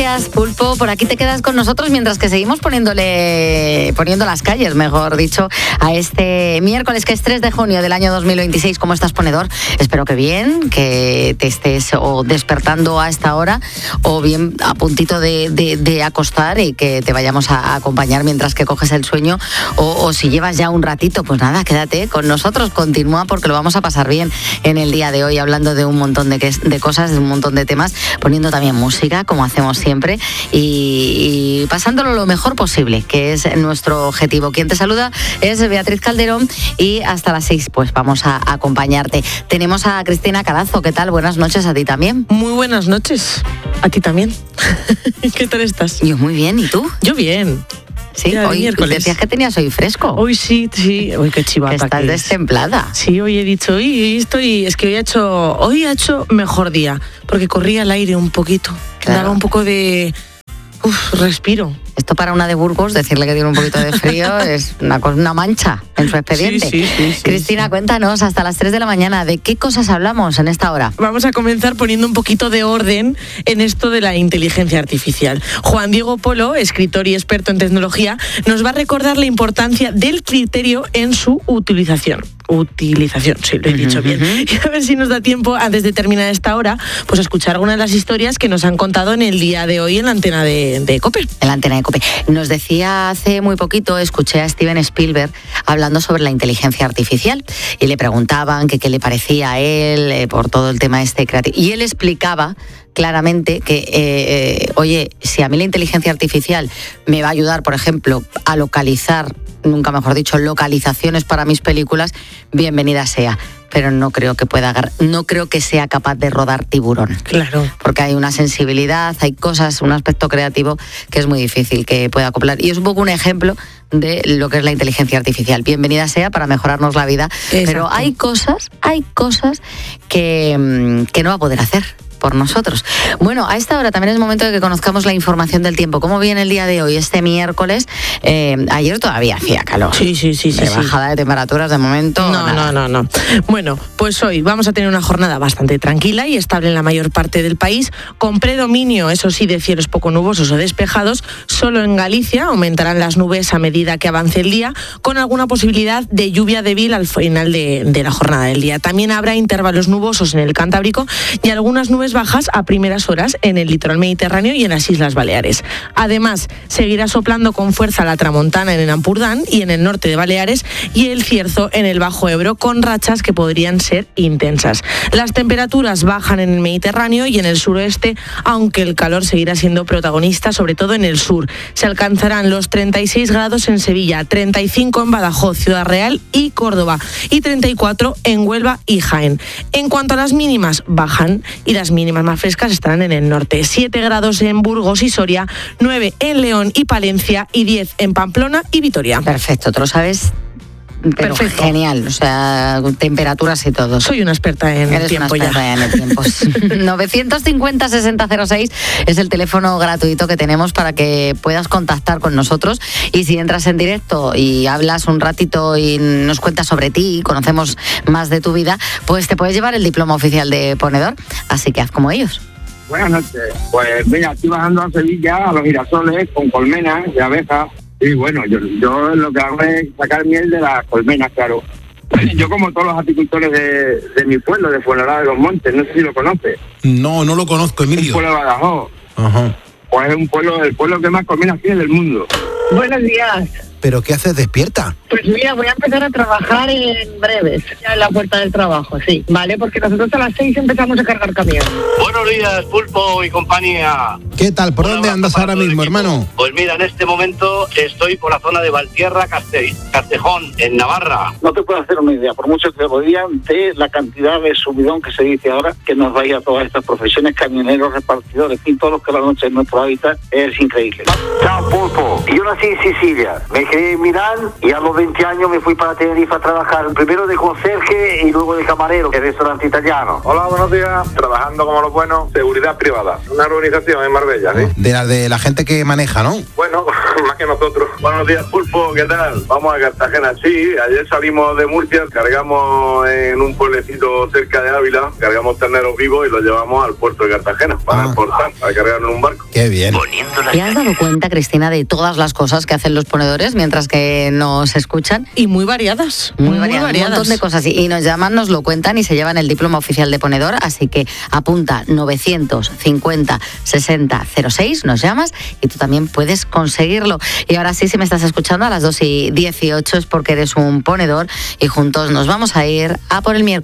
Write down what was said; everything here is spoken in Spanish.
Gracias, Pulpo. Por aquí te quedas con nosotros mientras que seguimos poniendo las calles, mejor dicho, a este miércoles que es 3 de junio del año 2026. ¿Cómo estás, ponedor? Espero que bien, que te estés o despertando a esta hora o bien a puntito de acostar y que te vayamos a acompañar mientras que coges el sueño o si llevas ya un ratito, pues nada, quédate con nosotros, continúa porque lo vamos a pasar bien en el día de hoy hablando de un montón de cosas, de un montón de temas, poniendo también música como hacemos siempre y pasándolo lo mejor posible, que es nuestro objetivo. Quien te saluda es Beatriz Calderón y hasta las 6 pues vamos a acompañarte. Tenemos a Cristina Carazo. ¿Qué tal? Buenas noches a ti también. Muy buenas noches. A ti también. ¿Qué tal estás? Yo muy bien, ¿y tú? Yo bien. Sí, hoy miércoles. Decías que tenías hoy fresco. Hoy sí. Uy, qué chivata. Que estás destemplada. Sí, hoy he dicho, es que hoy ha hecho mejor día, porque corría el aire un poquito. Claro. Daba un poco de respiro. Esto para una de Burgos, decirle que tiene un poquito de frío es una mancha en su expediente. Sí. Cristina, cuéntanos, hasta las 3 de la mañana, ¿de qué cosas hablamos en esta hora? Vamos a comenzar poniendo un poquito de orden en esto de la inteligencia artificial. Juan Diego Polo, escritor y experto en tecnología, nos va a recordar la importancia del criterio en su utilización, sí, lo he dicho bien. Y a ver si nos da tiempo, antes de terminar esta hora, pues a escuchar algunas de las historias que nos han contado en el día de hoy en la antena de COPE. En la antena de COPE. Nos decía hace muy poquito, escuché a Steven Spielberg hablando sobre la inteligencia artificial y le preguntaban qué le parecía a él por todo el tema creativo. Y él explicaba claramente que, oye, si a mí la inteligencia artificial me va a ayudar, por ejemplo, a localizar, nunca mejor dicho, localizaciones para mis películas, bienvenida sea. Pero no creo que sea capaz de rodar Tiburón. Claro. Porque hay una sensibilidad, hay cosas, un aspecto creativo que es muy difícil que pueda acoplar. Y es un poco un ejemplo de lo que es la inteligencia artificial. Bienvenida sea para mejorarnos la vida. Exacto. Pero hay cosas que no va a poder hacer por nosotros. Bueno, a esta hora también es momento de que conozcamos la información del tiempo. ¿Cómo viene el día de hoy, este miércoles? Ayer todavía hacía calor. Sí. Bajada de temperaturas de momento. No. Bueno, pues hoy vamos a tener una jornada bastante tranquila y estable en la mayor parte del país, con predominio, eso sí, de cielos poco nubosos o despejados. Solo en Galicia aumentarán las nubes a medida que avance el día, con alguna posibilidad de lluvia débil al final de la jornada del día. También habrá intervalos nubosos en el Cantábrico y algunas nubes bajas a primeras horas en el litoral mediterráneo y en las Islas Baleares. Además, seguirá soplando con fuerza la tramontana en el Ampurdán y en el norte de Baleares y el cierzo en el Bajo Ebro, con rachas que podrían ser intensas. Las temperaturas bajan en el Mediterráneo y en el suroeste, aunque el calor seguirá siendo protagonista, sobre todo en el sur. Se alcanzarán los 36 grados en Sevilla, 35 en Badajoz, Ciudad Real y Córdoba y 34 en Huelva y Jaén. En cuanto a las mínimas, bajan y las mínimas más frescas estarán en el norte. 7 grados en Burgos y Soria, 9 en León y Palencia y 10 en Pamplona y Vitoria. Perfecto, tú lo sabes. Pero perfecto. Genial, o sea, temperaturas y todo. Soy una experta en el tiempo ya. En el tiempo. 950-6006 es el teléfono gratuito que tenemos para que puedas contactar con nosotros y si entras en directo y hablas un ratito y nos cuentas sobre ti y conocemos más de tu vida, pues te puedes llevar el diploma oficial de ponedor, así que haz como ellos. Buenas noches, pues mira, estoy bajando a Sevilla, a los girasoles, con colmenas de abejas. Y bueno, yo lo que hago es sacar miel de las colmenas, claro. Yo como todos los apicultores de mi pueblo, de Fuenlabrada de los Montes, no sé si lo conoces. No lo conozco, Emilio. Un pueblo de Badajoz. Ajá. Pues es el pueblo que más colmenas tiene del mundo. Buenos días. ¿Pero qué haces despierta? Pues mira, voy a empezar a trabajar en breves, ya en la puerta del trabajo, sí, ¿vale? Porque nosotros a las 6 empezamos a cargar camión. Buenos días, Pulpo y compañía. ¿Qué tal? ¿Por dónde andas ahora mismo, hermano? Pues mira, en este momento estoy por la zona de Valtierra, Castejón, en Navarra. No te puedo hacer una idea, por mucho que lo digan, de la cantidad de subidón que se dice ahora, que nos vaya a todas estas profesiones, camioneros, repartidores, y todos los que la noche en nuestro hábitat, es increíble. Chao, Pulpo. Yo nací en Sicilia, me crié en Milán y a los 20 años me fui para Tenerife a trabajar, primero de conserje y luego de camarero, en restaurante italiano. Hola, buenos días. Trabajando como los buenos, seguridad privada. Una organización en Marbella, ¿sí? De la gente que maneja, ¿no? Bueno, más que nosotros. Buenos días, Pulpo, ¿qué tal? Vamos a Cartagena. Sí, ayer salimos de Murcia, cargamos en un pueblecito cerca de Ávila, cargamos terneros vivos y los llevamos al puerto de Cartagena para exportar, para cargarlo en un barco. Qué bien. ¿Te has dado cuenta, Cristina, de todas las cosas que hacen los ponedores mientras que nos escuchan? Y muy variadas. Muy variadas. Un montón de cosas. Y nos llaman, nos lo cuentan y se llevan el diploma oficial de ponedor. Así que apunta 950 60 06, nos llamas y tú también puedes conseguirlo. Y ahora sí, si me estás escuchando a las 2:18 es porque eres un ponedor y juntos nos vamos a ir a por el miércoles.